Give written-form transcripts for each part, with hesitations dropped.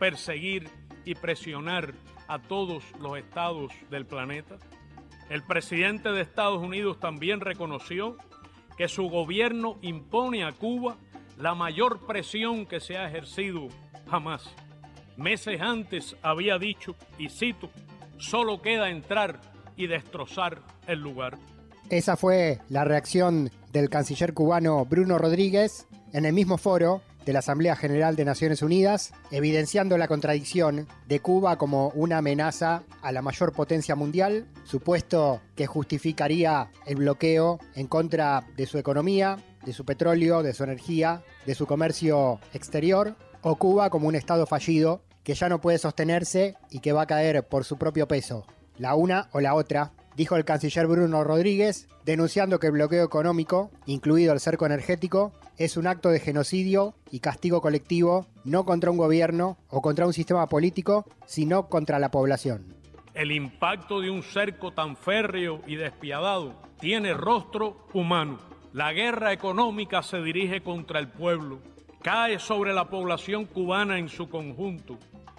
perseguir y presionar a todos los estados del planeta? El presidente de Estados Unidos también reconoció que su gobierno impone a Cuba la mayor presión que se ha ejercido jamás. Meses antes había dicho, y cito, solo queda entrar y destrozar el lugar. Esa fue la reacción del canciller cubano Bruno Rodríguez en el mismo foro de la Asamblea General de Naciones Unidas, evidenciando la contradicción de Cuba como una amenaza a la mayor potencia mundial, supuesto que justificaría el bloqueo en contra de su economía, de su petróleo, de su energía, de su comercio exterior, o Cuba como un estado fallido que ya no puede sostenerse y que va a caer por su propio peso. La una o la otra, dijo el canciller Bruno Rodríguez, denunciando que el bloqueo económico, incluido el cerco energético, es un acto de genocidio y castigo colectivo, no contra un gobierno o contra un sistema político, sino contra la población. El impacto de un cerco tan férreo y despiadado tiene rostro humano. La guerra económica se dirige contra el pueblo, cae sobre la población cubana en su conjunto,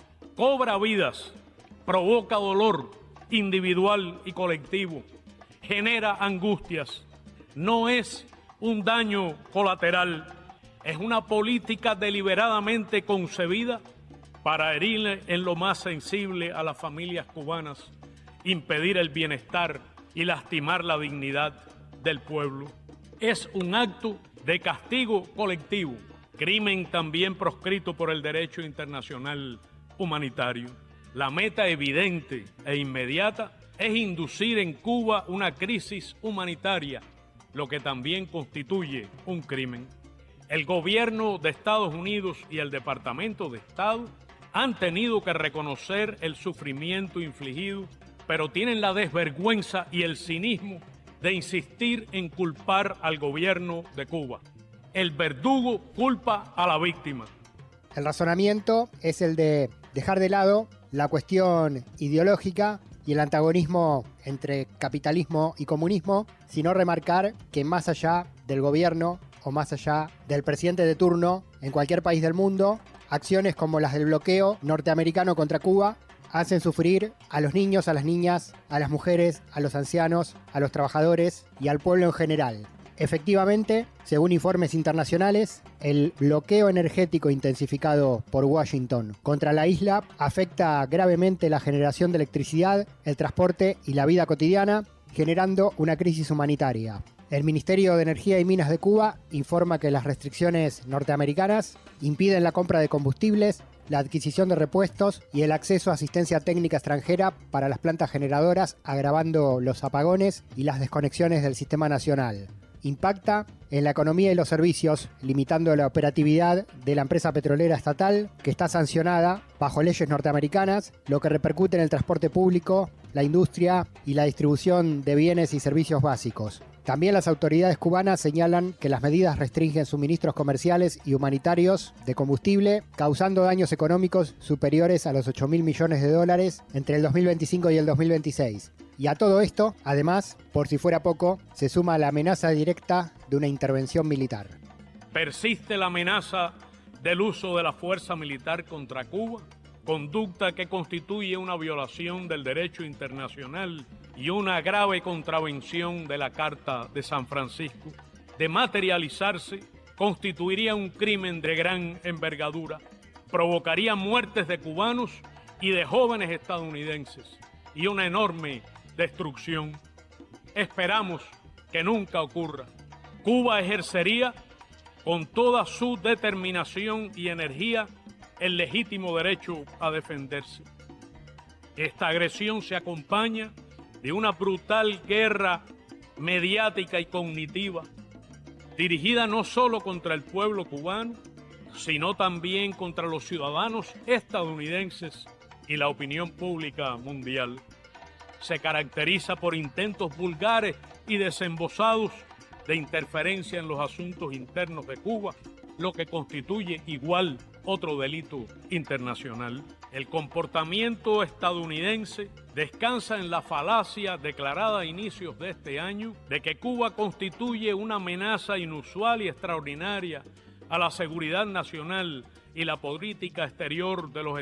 cobra vidas, provoca dolor individual y colectivo, genera angustias. No es un daño colateral, es una política deliberadamente concebida para herir en lo más sensible a las familias cubanas, impedir el bienestar y lastimar la dignidad del pueblo. Es un acto de castigo colectivo, crimen también proscrito por el derecho internacional humanitario. La meta evidente e inmediata es inducir en Cuba una crisis humanitaria, lo que también constituye un crimen. El gobierno de Estados Unidos y el Departamento de Estado han tenido que reconocer el sufrimiento infligido, pero tienen la desvergüenza y el cinismo de insistir en culpar al gobierno de Cuba. El verdugo culpa a la víctima. El razonamiento es el de dejar de lado la cuestión ideológica y el antagonismo entre capitalismo y comunismo, sino remarcar que más allá del gobierno o más allá del presidente de turno en cualquier país del mundo, acciones como las del bloqueo norteamericano contra Cuba hacen sufrir a los niños, a las niñas, a las mujeres, a los ancianos, a los trabajadores y al pueblo en general. Efectivamente, según informes internacionales, el bloqueo energético intensificado por Washington contra la isla afecta gravemente la generación de electricidad, el transporte y la vida cotidiana, generando una crisis humanitaria. El Ministerio de Energía y Minas de Cuba informa que las restricciones norteamericanas impiden la compra de combustibles, la adquisición de repuestos y el acceso a asistencia técnica extranjera para las plantas generadoras, agravando los apagones y las desconexiones del sistema nacional. Impacta en la economía y los servicios, limitando la operatividad de la empresa petrolera estatal, que está sancionada bajo leyes norteamericanas, lo que repercute en el transporte público, la industria y la distribución de bienes y servicios básicos. También las autoridades cubanas señalan que las medidas restringen suministros comerciales y humanitarios de combustible, causando daños económicos superiores a los 8.000 millones de dólares entre el 2025 y el 2026. Y a todo esto, además, por si fuera poco, se suma la amenaza directa de una intervención militar. Persiste la amenaza del uso de la fuerza militar contra Cuba, conducta que constituye una violación del derecho internacional y una grave contravención de la Carta de San Francisco. De materializarse, constituiría un crimen de gran envergadura, provocaría muertes de cubanos y de jóvenes estadounidenses y una enorme destrucción. Esperamos que nunca ocurra. Cuba ejercería con toda su determinación y energía el legítimo derecho a defenderse. Esta agresión se acompaña de una brutal guerra mediática y cognitiva, dirigida no solo contra el pueblo cubano, sino también contra los ciudadanos estadounidenses y la opinión pública mundial. Se caracteriza por intentos vulgares y desembosados de interferencia en los asuntos internos de Cuba, lo que constituye igual otro delito internacional. El comportamiento estadounidense descansa en la falacia declarada a inicios de este año de que Cuba constituye una amenaza inusual y extraordinaria a la seguridad nacional y la política exterior de los